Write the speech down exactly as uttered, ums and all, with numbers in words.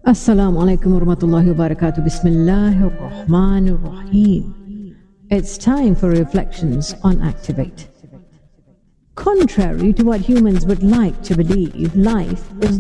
Assalamu alaikum warahmatullahi wabarakatuh. Bismillahir Rahmanir Rahim. It's time for reflections on Activate. Contrary to what humans would like to believe, life is